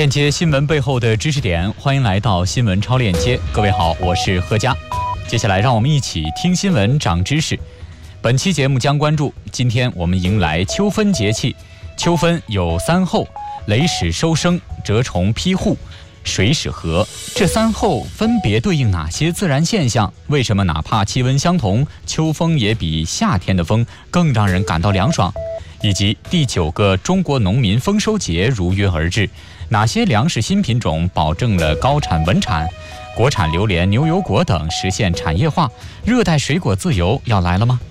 链接新闻背后的知识点，欢迎来到新闻超链接。各位好，我是贺佳。接下来让我们一起听新闻长知识。本期节目将关注，今天我们迎来秋分节气。秋分有三候：雷始收声、蛰虫披户、水始禾。这三候分别对应哪些自然现象？为什么哪怕气温相同，秋风也比夏天的风更让人感到凉爽？以及第9个中国农民丰收节如约而至，哪些粮食新品种保证了高产稳产？国产榴莲、牛油果等实现产业化，热带水果自由要来了吗？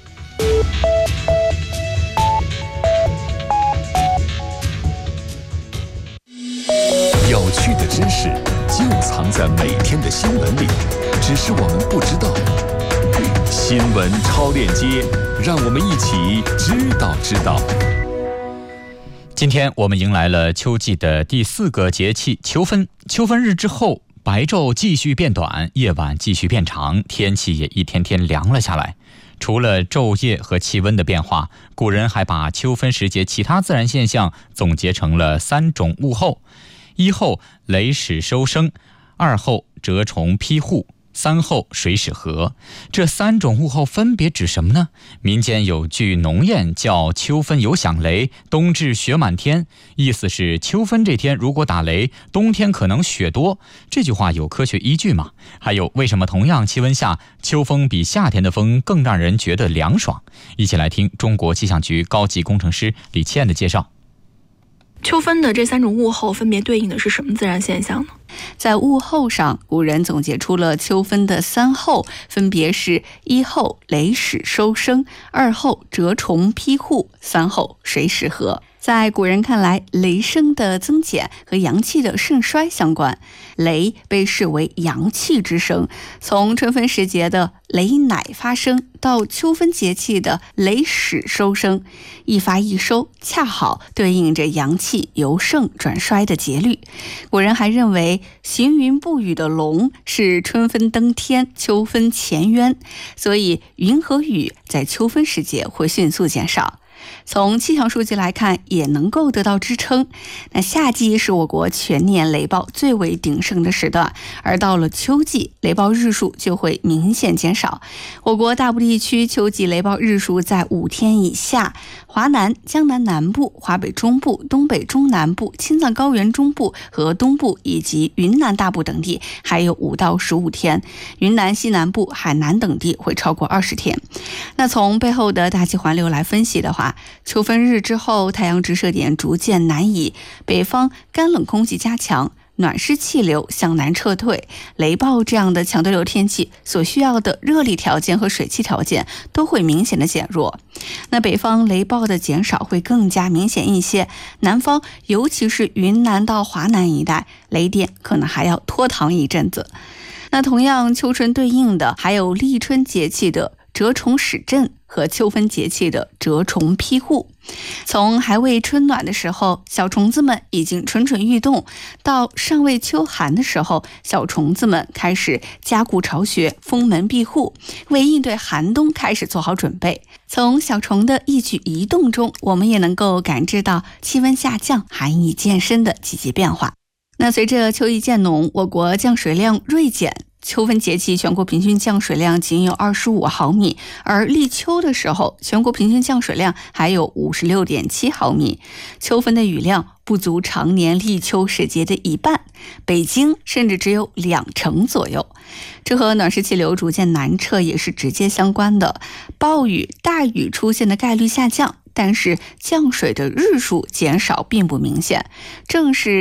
有趣的知识就藏在每天的新闻里，只是我们不知道。新闻超链接，让我们一起知道。 今天我们迎来了秋季的第4个节气秋分。秋分日之后，白昼继续变短，夜晚继续变长，天气也一天天凉了下来。除了昼夜和气温的变化，古人还把秋分时节其他自然现象总结成了3种物候：一候雷始收声，二候蛰虫披户，三候水始禾。这3种物候分别指什么呢？民间有句农谚叫秋分有响雷，冬至雪满天，意思是秋分这天如果打雷，冬天可能雪多。这句话有科学依据吗？还有为什么同样气温下，秋风比夏天的风更让人觉得凉爽？一起来听中国气象局高级工程师李倩的介绍。 秋分的这3种物候分别对应的是什么自然现象呢？ 在物候上，古人总结出了秋分的3候，分别是一候雷始收声，二候蛰虫披户，三候水始禾。在古人看来，雷声的增减和阳气的盛衰相关。雷被视为阳气之声，从春分时节的雷乃发生到秋分节气的雷始收声，一发一收恰好对应着阳气由盛转衰的节律。古人还认为行云布雨的龙是春分登天，秋分潜渊，所以云和雨在秋分时节会迅速减少。从气象数据来看，也能够得到支撑。那夏季是我国全年雷暴最为鼎盛的时段，而到了秋季，雷暴日数就会明显减少。我国大部地区秋季雷暴日数在5天以下，华南、江南南部、华北中部、东北中南部、青藏高原中部和东部以及云南大部等地还有5到15天，云南西南部、海南等地会超过20天。那从背后的大气环流来分析的话，秋分日之后，太阳直射点逐渐南移，北方干冷空气加强，暖湿气流向南撤退，雷暴这样的强对流天气所需要的热力条件和水汽条件都会明显的减弱。那北方雷暴的减少会更加明显一些，南方尤其是云南到华南一带，雷电可能还要拖堂一阵子。那同样秋春对应的还有立春节气的蛰虫始振和秋分节气的蛰虫披户。从还未春暖的时候，小虫子们已经蠢蠢欲动，到尚未秋寒的时候，小虫子们开始加固巢穴，封门闭户，为应对寒冬开始做好准备。从小虫的一举一动中，我们也能够感知到气温下降、寒意渐深的积极变化。那随着秋意渐浓，我国降水量锐减，秋分节气全国平均降水量仅有25毫米，而立秋的时候，全国平均降水量还有56.7毫米。秋分的雨量不足常年立秋时节的一半，北京甚至只有20%左右。这和暖湿气流逐渐南撤也是直接相关的。暴雨、大雨出现的概率下降，但是降水的日数减少并不明显，正是